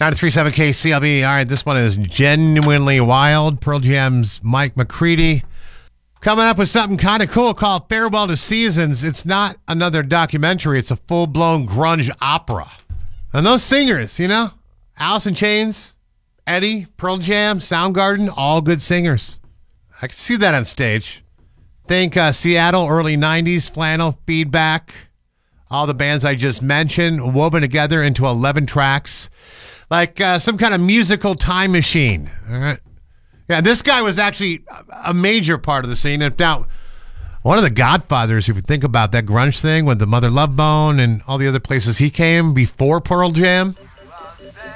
937 KCLB. All right, this one is genuinely wild. Pearl Jam's Mike McCready coming up with something kind of cool called Farewell to Seasons. It's not another documentary. It's a full-blown grunge opera. And those singers, Alice in Chains, Eddie, Pearl Jam, Soundgarden, all good singers. I can see that on stage. Think Seattle, early 90s, Flannel, Feedback, all the bands I just mentioned, woven together into 11 tracks. Like some kind of musical time machine. All right. Yeah, this guy was actually a major part of the scene. Now, one of the godfathers, if you think about that grunge thing with the Mother Love Bone and all the other places he came before Pearl Jam.